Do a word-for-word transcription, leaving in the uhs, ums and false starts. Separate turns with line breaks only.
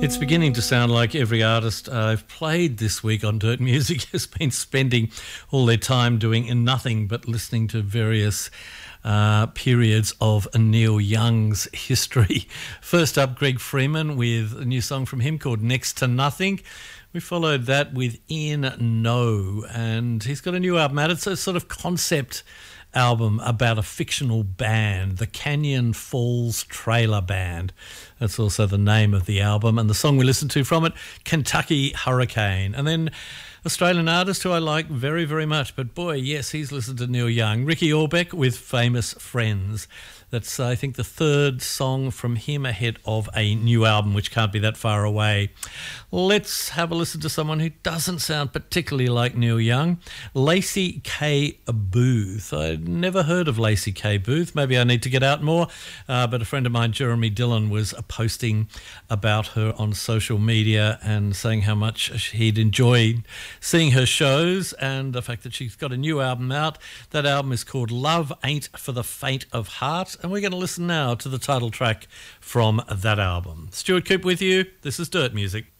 It's beginning to sound like every artist I've played this week on Dirt Music has been spending all their time doing nothing but listening to various uh, periods of Neil Young's history. First up, Greg Freeman with a new song from him called Next to Nothing. We followed that with Ian No, and he's got a new album out. It's a sort of concept album about a fictional band, the Canyon Falls Trailer Band. That's also the name of the album, and the song we listened to from it, Kentucky Hurricane. And then Australian artist who I like very, very much, but boy, yes, he's listened to Neil Young, Ricky Orbeck with Famous Friends. That's, I think, the third song from him ahead of a new album, which can't be that far away. Let's have a listen to someone who doesn't sound particularly like Neil Young, Lacey K. Booth. I'd never heard of Lacey K. Booth. Maybe I need to get out more, uh, but a friend of mine, Jeremy Dillon, was posting about her on social media and saying how much he'd enjoyed seeing her shows and the fact that she's got a new album out. That album is called Love Ain't for the Faint of Heart, and we're going to listen now to the title track from that album. Stuart Coop with you. This is Dirt Music.